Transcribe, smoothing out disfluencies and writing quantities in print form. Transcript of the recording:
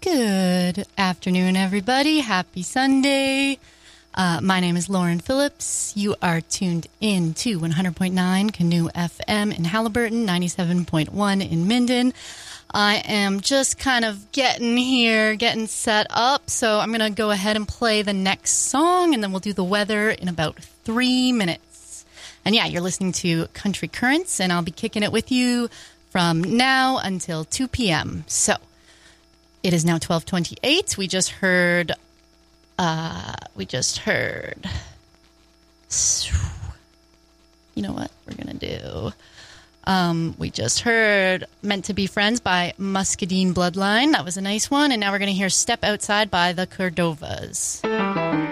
Good afternoon, everybody. Happy Sunday. My name is Lauren Phillips. You are tuned in to 100.9 Canoe FM in Halliburton, 97.1 in Minden. I am just kind of getting set up, so I'm going to go ahead and play the next song, and then we'll do the weather in about 3 minutes. And yeah, you're listening to Country Currents, and I'll be kicking it with you from now until 2 p.m. So it is now 12:28. We just heard, you know what we're going to do? We just heard Meant to Be Friends by Muscadine Bloodline. That was a nice one. And now we're going to hear Step Outside by the Cordovas.